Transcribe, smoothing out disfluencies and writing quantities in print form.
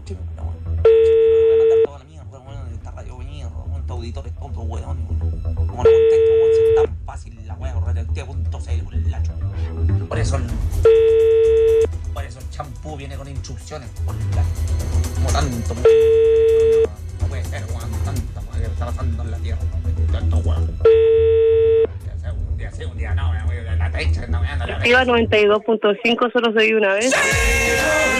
Sí, pero bueno. Voy a mandar toda la mierda, weón, de esta radio mierda, weón, estos auditores tontos, weón. Como no contesto, weón, si es tan fácil la weá, radioactiva.cl, la chupa. Por eso el champú viene con instrucciones, por la... Como tanto, no puede ser, weón, tanta weá que está pasando en la tierra, tanto weón. Un día, no, la techa, no, Activa 92.5, solo se vive una vez. ¡Sí!